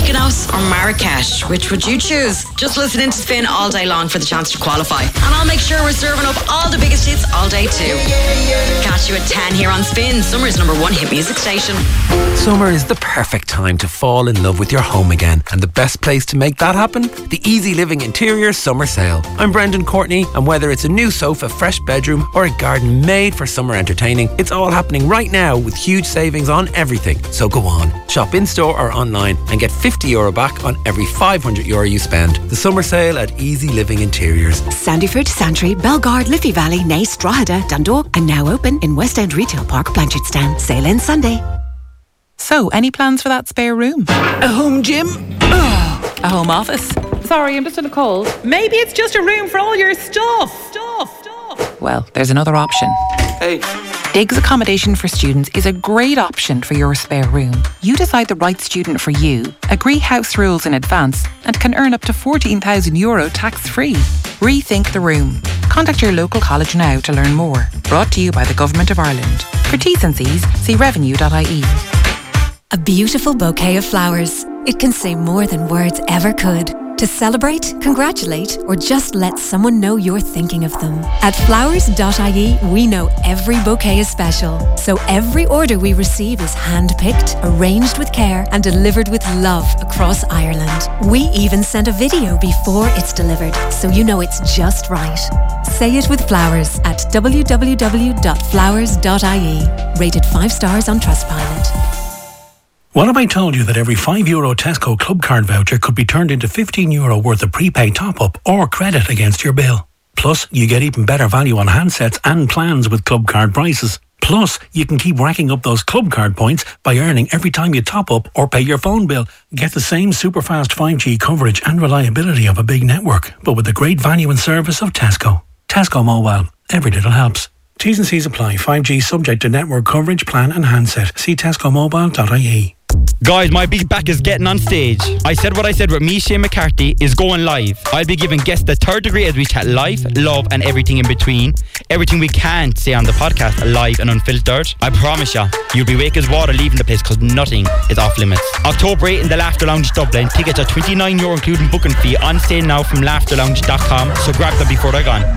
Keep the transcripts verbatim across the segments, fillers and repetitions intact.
Mykonos or Marrakesh? Which would you choose? Just listen in to Spin all day long for the chance to qualify. And I'll make sure we're serving up all the biggest hits all day too. Catch you at ten here on Spin, Summer's number one hit music station. Summer is the perfect time to fall in love with your home again. And the best place to make that happen? The Easy Living Interior Summer Sale. I'm Brendan Courtney, and whether it's a new sofa, fresh bedroom, or a garden made for summer entertaining, it's all happening right now with huge savings on everything. So go on, shop in-store or online and get fifty euro back on every five hundred euro you spend. The summer sale at Easy Living Interiors. Sandyford, Santry, Belgard, Liffey Valley, Naas, Drogheda, Dundalk, and now open in West End Retail Park, Blanchardstown. Sale ends Sunday. So, any plans for that spare room? A home gym? Oh, a home office? Sorry, I'm just in a cold. Maybe it's just a room for all your stuff. Stuff, stuff. Well, there's another option. Hey. Diggs Accommodation for Students is a great option for your spare room. You decide the right student for you, agree house rules in advance, and can earn up to fourteen thousand euro tax-free. Rethink the room. Contact your local college now to learn more. Brought to you by the Government of Ireland. For T's and C's, see revenue dot I E. A beautiful bouquet of flowers. It can say more than words ever could. To celebrate, congratulate, or just let someone know you're thinking of them. At flowers dot I E, we know every bouquet is special. So every order we receive is hand-picked, arranged with care, and delivered with love across Ireland. We even send a video before it's delivered, so you know it's just right. Say it with flowers at w w w dot flowers dot I E. Rated five stars on Trustpilot. What if I told you that every five euro Tesco Club Card voucher could be turned into fifteen euro worth of prepaid top-up or credit against your bill? Plus, you get even better value on handsets and plans with Club Card prices. Plus, you can keep racking up those Club Card points by earning every time you top up or pay your phone bill. Get the same super fast five G coverage and reliability of a big network, but with the great value and service of Tesco. Tesco Mobile. Every little helps. T's and C's apply. five G subject to network coverage, plan and handset. See tesco mobile dot I E. Guys, my big back is getting on stage. I said what I said with me, Shane McCarthy, is going live. I'll be giving guests the third degree as we chat life, love and everything in between. Everything we can't say on the podcast, live and unfiltered. I promise you, you'll be wake as water leaving the place because nothing is off limits. October eighth in the Laughter Lounge Dublin. Tickets are twenty-nine euro including booking fee. On sale now from laughter lounge dot com, so grab them before they're gone.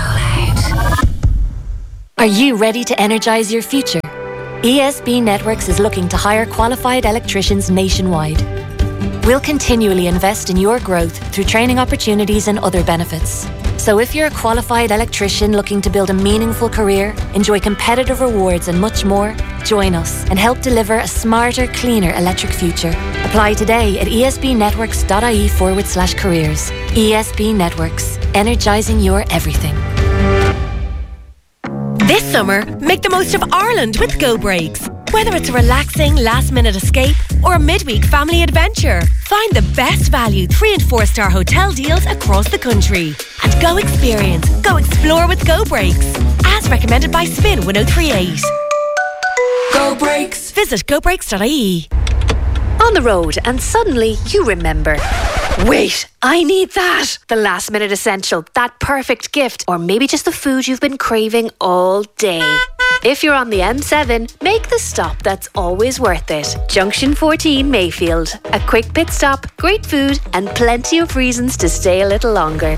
Are you ready to energise your future? E S B Networks is looking to hire qualified electricians nationwide. We'll continually invest in your growth through training opportunities and other benefits. So if you're a qualified electrician looking to build a meaningful career, enjoy competitive rewards and much more, join us and help deliver a smarter, cleaner electric future. Apply today at esbnetworks.ie forward slash careers. E S B Networks, energising your everything. This summer, make the most of Ireland with Go Breaks. Whether it's a relaxing last-minute escape or a midweek family adventure, find the best value three and four star hotel deals across the country. And go experience, go explore with Go Breaks. As recommended by Spin one oh three eight. Go Breaks. Visit go breaks dot I E. On the road and suddenly you remember. Wait, I need that. The last minute essential, that perfect gift, or maybe just the food you've been craving all day. If you're on the M seven, make the stop that's always worth it. Junction fourteen Mayfield. A quick pit stop, great food, and plenty of reasons to stay a little longer.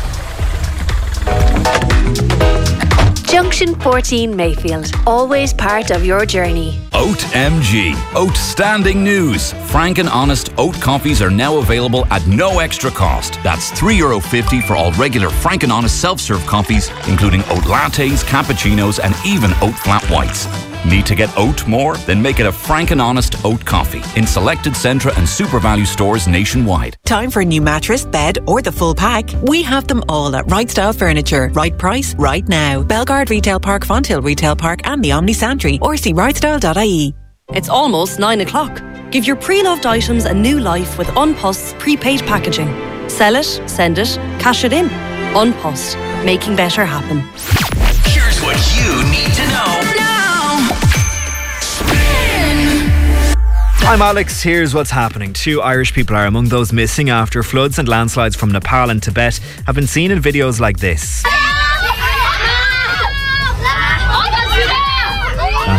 Junction fourteen Mayfield, always part of your journey. Oat M G, outstanding news. Frank and Honest oat coffees are now available at no extra cost. That's three euro fifty for all regular Frank and Honest self-serve coffees, including oat lattes, cappuccinos and even oat flat whites. Need to get oat more? Then make it a Frank and Honest oat coffee in selected Centra and Super Value stores nationwide. Time for a new mattress, bed or the full pack? We have them all at Right Style Furniture. Right price, right now. Belgard Retail Park, Fonthill Retail Park and the Omni Santry, or see right style dot I E. It's almost nine o'clock. Give your pre-loved items a new life with Unpost's prepaid packaging. Sell it, send it, cash it in. Unpost, making better happen. Here's what you need to know now. I'm Alex. Here's what's happening. Two Irish people are among those missing after floods and landslides from Nepal and Tibet have been seen in videos like this. That's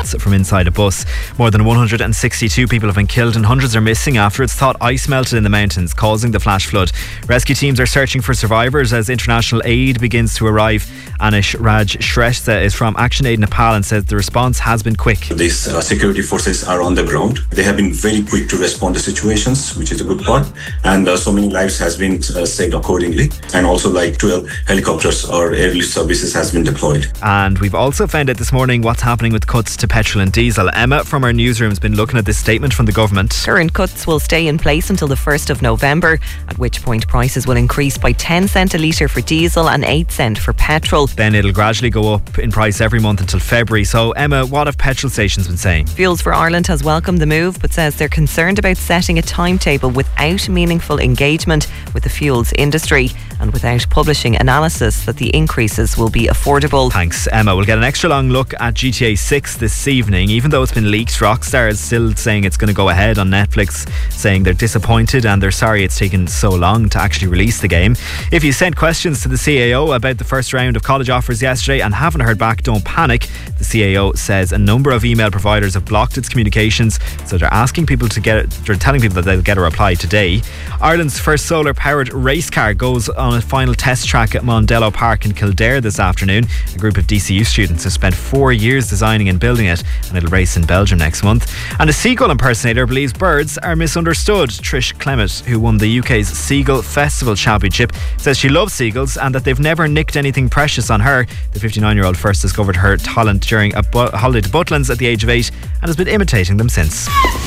shots from inside a bus. More than one hundred sixty-two people have been killed and hundreds are missing after it's thought ice melted in the mountains, causing the flash flood. Rescue teams are searching for survivors as international aid begins to arrive. Anish Raj Shrestha is from Action Aid Nepal and says the response has been quick. These uh, security forces are on the ground. They have been very quick to respond to situations, which is a good part. And uh, so many lives has been uh, saved accordingly. And also like twelve helicopters or air relief services has been deployed. And we've also found out this morning what's happening with cuts to petrol and diesel. Emma from our newsroom has been looking at this statement from the government. Current cuts will stay in place until the first of November, at which point prices will increase by ten cent a litre for diesel and eight cent for petrol. Then it'll gradually go up in price every month until February. So Emma, what have petrol stations been saying? Fuels for Ireland has welcomed the move but says they're concerned about setting a timetable without meaningful engagement with the fuels industry and without publishing analysis that the increases will be affordable. Thanks, Emma. We'll get an extra long look at G T A six this evening. Even though it's been leaked, Rockstar is still saying it's going to go ahead on Netflix, saying they're disappointed and they're sorry it's taken so long to actually release the game. If you sent questions to the C A O about the first round of college offers yesterday and haven't heard back, don't panic. The C A O says a number of email providers have blocked its communications, so they're asking people to get it, they're telling people that they'll get a reply today. Ireland's first solar powered race car goes on a final test track at Mondello Park in Kildare this afternoon. A group of D C U students have spent four years designing and building it, and it'll race in Belgium next month. And a seagull impersonator believes birds are misunderstood. Trish Clement, who won the U K's Seagull Festival Championship, says she loves seagulls and that they've never nicked anything precious on her. The fifty-nine-year-old first discovered her talent during a bu- holiday to Butlins at the age of eight and has been imitating them since.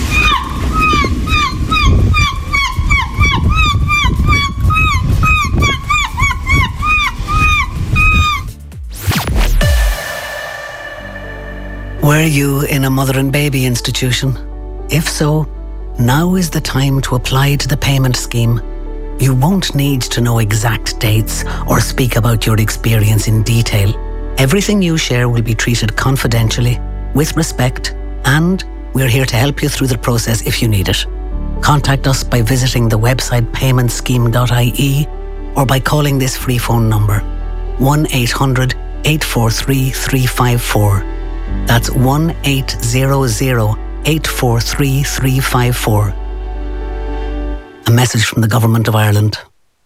Were you in a mother and baby institution? If so, now is the time to apply to the payment scheme. You won't need to know exact dates or speak about your experience in detail. Everything you share will be treated confidentially, with respect, and we're here to help you through the process if you need it. Contact us by visiting the website payment scheme dot I E or by calling this free phone number one eight hundred eight four three three five four. That's one eight hundred eight four three three five four. A message from the Government of Ireland.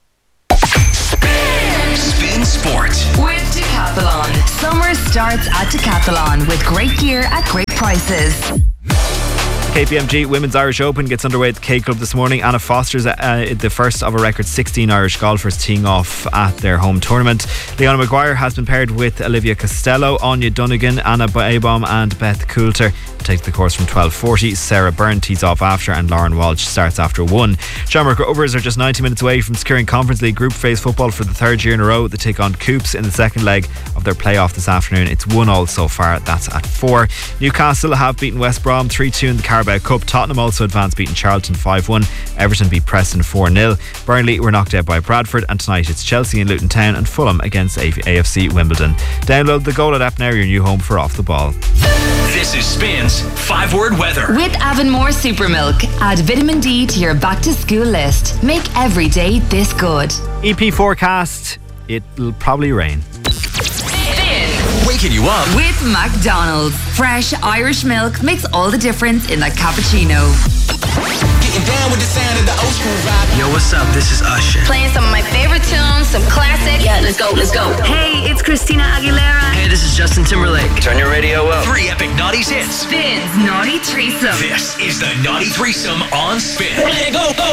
Spin Sport with Decathlon. Summer starts at Decathlon with great gear at great prices. K P M G Women's Irish Open gets underway at the K Club this morning. Anna Foster's uh, the first of a record sixteen Irish golfers teeing off at their home tournament. Leona Maguire has been paired with Olivia Costello, Anya Dunnigan, Anna Baebom and Beth Coulter. Take the course from twelve forty. Sarah Byrne tees off after and Lauren Walsh starts after one. Shamrock Rovers are just ninety minutes away from securing Conference League group phase football for the third year in a row. They take on Coops in the second leg of their playoff this afternoon. It's one all so far. That's at four. Newcastle have beaten West Brom three two in the Carabao Cup. Tottenham also advanced, beating Charlton five one. Everton beat Preston four nil. Burnley were knocked out by Bradford, and tonight it's Chelsea and Luton Town and Fulham against A F C Wimbledon. Download the Go Loud app now, your new home for Off the Ball. This is Spin's five word weather. With Avonmore Super Milk, add vitamin D to your back to school list. Make every day this good. E P forecast, it'll probably rain. Waking you up with McDonald's. Fresh Irish milk makes all the difference in that cappuccino. Getting down with the sound of the old school vibe. Yo, what's up? This is Usher. Playing some of my favorite tunes, some classics. Yeah, let's go, let's go. Hey, it's Christina Aguilera. Hey, this is Justin Timberlake. Turn your radio up. Three epic naughties hits. Spin's Naughty Threesome. This is the Naughty Threesome on Spin. Go, go.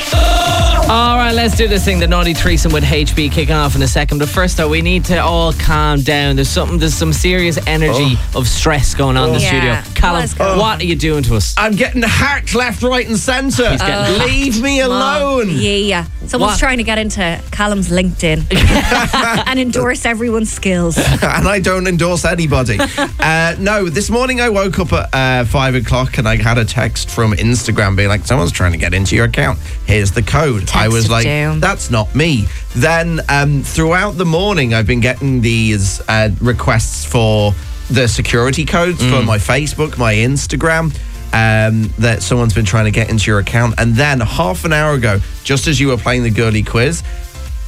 All right, let's do this thing. The Naughty Threesome with H B kicking off in a second. But first, though, we need to all calm down. There's something. There's some serious energy oh. of stress going on oh. in the yeah. studio. Callum, oh. what are you doing to us? I'm getting hacked left, right, and centre. Uh, Leave me alone. Yeah, yeah. Someone's what? trying to get into Callum's LinkedIn and endorse everyone's skills. And I don't endorse anybody. uh, no, this morning I woke up at uh, five o'clock and I had a text from Instagram being like, someone's trying to get into your account. Here's the code. Text I was like, down. That's not me. Then um, throughout the morning, I've been getting these uh, requests for the security codes mm. for my Facebook, my Instagram. Um, that someone's been trying to get into your account. And then half an hour ago, just as you were playing the girly quiz,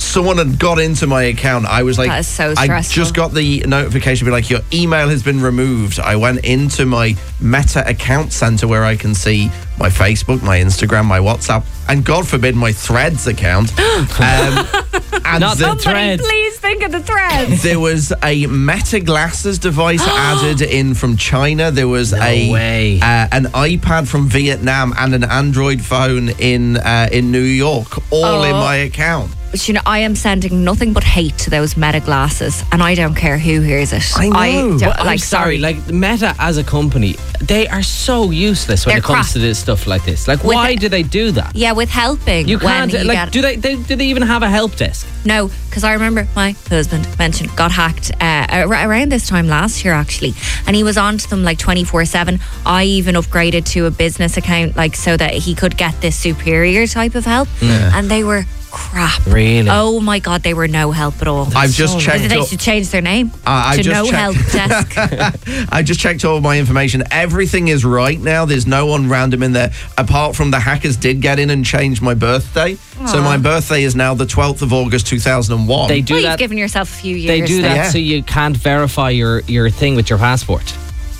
someone had got into my account. I was like, That is so I stressful. just got the notification, be like, your email has been removed. I went into my Meta account center where I can see my Facebook, my Instagram, my WhatsApp, and God forbid my Threads account. um, and Not the Somebody Threads. please think of the Threads. There was a Meta glasses device added in from China. There was No a way. Uh, an iPad from Vietnam and an Android phone in uh, in New York, all in Oh. my account. But you know, I am sending nothing but hate to those Meta glasses, and I don't care who hears it. I know. don't- Well, I'm like, sorry, like Meta as a company, they are so useless when They're it comes crap. to this stuff like this. Like, With why the- do they do that? Yeah, with helping. You when can't. you Like, get- do they, they? Do they even have a help desk? No, because I remember my husband mentioned got hacked uh, ar- around this time last year actually, and he was on to them like twenty-four seven. I even upgraded to a business account like so that he could get this superior type of help, Yeah. and they were crap. Really? Oh my God, they were no help at all. I've just checked They up- should change their name Uh, I to just No checked- Help Desk. I just checked all my information. Everything is right now. There's no one random in there, apart from the hackers did get in and change my birthday. So Aw. my birthday is now the twelfth of August two thousand one. They do well, that. you've given yourself a few years. They do that there. so you can't verify your, your thing with your passport.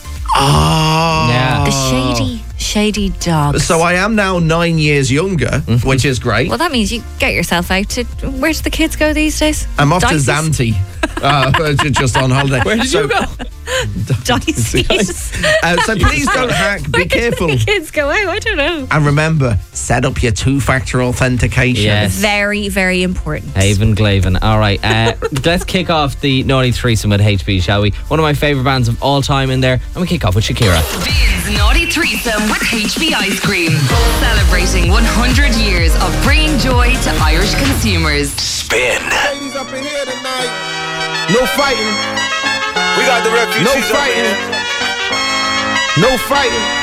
Oh. Yeah. The shady, shady dog. So I am now nine years younger, which is great. Well, that means you get yourself out to. Where do the kids go these days? I'm off Dices? to Zante. Uh, just on holiday. Where did so, you go? Dices. Uh, so please don't hack. Be careful. Where do the kids go out? I don't know. And remember, set up your two-factor authentication. Yes. Very, very important. Haven Glaven. All right. Uh, let's kick off the Naughty Threesome with H B, shall we? One of my favourite bands of all time in there. And we kick off with Shakira. Vin's Naughty Threesome with H B Ice Cream. Celebrating one hundred years of bringing joy to Irish consumers. Spin. Ladies up in here tonight. No fighting. We got the refugees. No fighting. No fighting.